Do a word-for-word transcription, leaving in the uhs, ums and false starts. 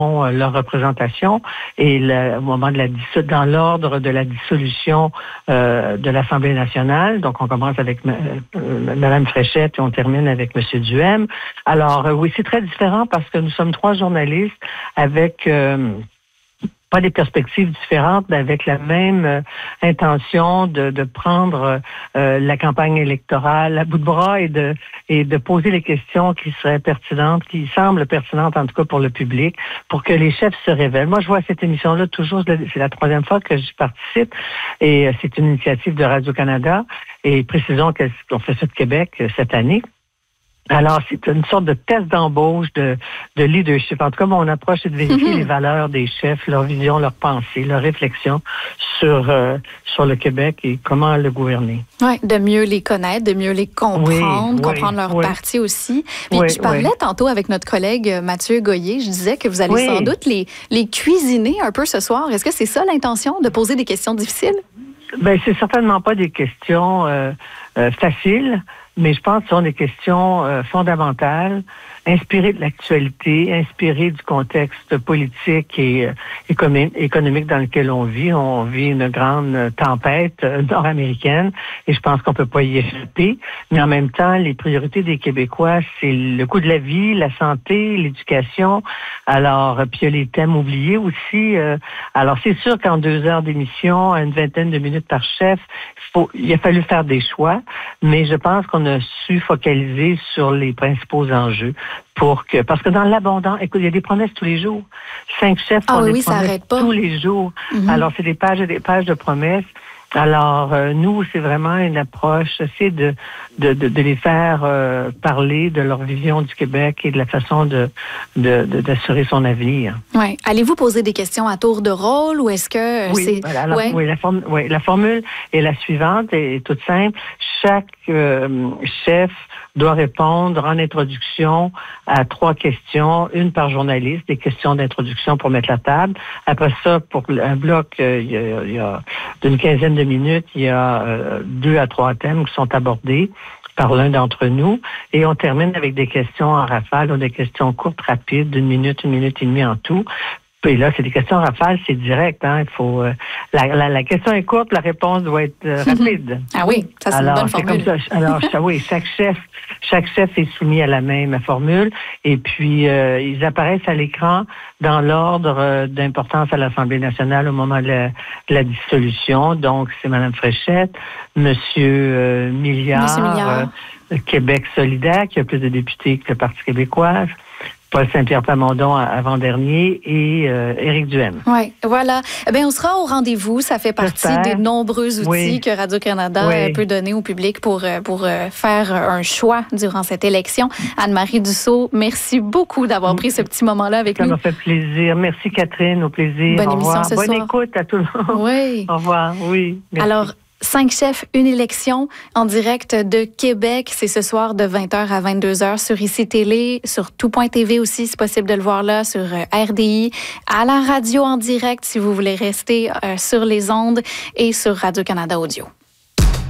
leur représentation et le, au moment de la dans l'ordre de la dissolution euh, de l'Assemblée nationale. Donc, on commence avec euh, Mme Fréchette et on termine avec M. Duhem. Alors, euh, oui, c'est très différent parce que nous sommes trois journalistes avec... Euh, pas des perspectives différentes, mais avec la même euh, intention de, de prendre euh, la campagne électorale à bout de bras et de et de poser les questions qui seraient pertinentes, qui semblent pertinentes en tout cas pour le public, pour que les chefs se révèlent. Moi, je vois cette émission-là toujours, c'est la troisième fois que j'y participe, et euh, c'est une initiative de Radio-Canada, et précisons qu'on fait ça de Québec euh, cette année. Alors, c'est une sorte de test d'embauche de, de leadership. En tout cas, mon approche, c'est de vérifier mm-hmm. les valeurs des chefs, leur vision, leur pensée, leur réflexion sur euh, sur le Québec et comment le gouverner. Oui, de mieux les connaître, de mieux les comprendre, oui, comprendre oui, leur oui. parti aussi. Puis oui, je parlais oui. tantôt avec notre collègue Mathieu Goyer, je disais que vous allez oui. sans doute les, les cuisiner un peu ce soir. Est-ce que c'est ça l'intention, de poser des questions difficiles? Ben, c'est certainement pas des questions euh, euh, faciles, mais je pense que ce sont des questions euh, fondamentales, inspirées de l'actualité, inspirées du contexte politique et euh, économique dans lequel on vit. On vit une grande tempête euh, nord-américaine et je pense qu'on peut pas y échapper. Mais en même temps, les priorités des Québécois, c'est le coût de la vie, la santé, l'éducation. Alors, puis il y a les thèmes oubliés aussi. Euh, alors, c'est sûr qu'en deux heures d'émission, à une vingtaine de minutes par chef, il faut, il a fallu faire des choix, mais je pense qu'on a su focaliser sur les principaux enjeux pour que, parce que dans l'abondance, écoute, il y a des promesses tous les jours. Cinq chefs ah font oui, des oui, promesses tous les jours. Mm-hmm. Alors, c'est des pages et des pages de promesses. Alors, euh, nous, c'est vraiment une approche, c'est de, de, de, de les faire euh, parler de leur vision du Québec et de la façon de, de, de d'assurer son avenir. Oui. Allez-vous poser des questions à tour de rôle ou est-ce que oui, c'est... Voilà, alors, ouais. oui, la forme, oui, la formule est la suivante, et est toute simple. Chaque euh, chef doit répondre en introduction à trois questions, une par journaliste, des questions d'introduction pour mettre la table. Après ça, pour un bloc, euh, il y a, il y a d'une quinzaine de minutes, il y a euh, deux à trois thèmes qui sont abordés par l'un d'entre nous, et on termine avec des questions en rafale ou des questions courtes, rapides, d'une minute, une minute et demie en tout. Et là, c'est des questions rafales, c'est direct. Hein. Il faut euh, la, la, la question est courte, la réponse doit être euh, rapide. Ah oui, ça c'est alors, une bonne formule. Comme ça. Alors, ça, oui, chaque chef, chaque chef est soumis à la même formule, et puis euh, ils apparaissent à l'écran dans l'ordre euh, d'importance à l'Assemblée nationale au moment de la, de la dissolution. Donc, c'est Mme Fréchette, Monsieur euh, Milliard, Monsieur Milliard. Euh, Québec solidaire, qui a plus de députés que le Parti québécois. Paul Saint-Pierre Plamondon avant-dernier et euh, Éric Duhem. Oui, voilà. Eh bien, on sera au rendez-vous. Ça fait partie J'espère. des nombreux outils oui. que Radio-Canada oui. peut donner au public pour, pour faire un choix durant cette élection. Anne-Marie Dussault, merci beaucoup d'avoir pris ce petit moment-là avec Ça nous. Ça m'a fait plaisir. Merci Catherine, au plaisir. Bonne au émission revoir. ce Bonne soir. écoute à tout le monde. Oui. Au revoir, oui. Merci. Alors, Cinq chefs, une élection en direct de Québec. C'est ce soir de vingt heures à vingt-deux heures sur I C Télé, sur tout point T V aussi, c'est possible de le voir là, sur R D I, à la radio en direct si vous voulez rester euh, sur les ondes et sur Radio-Canada Audio.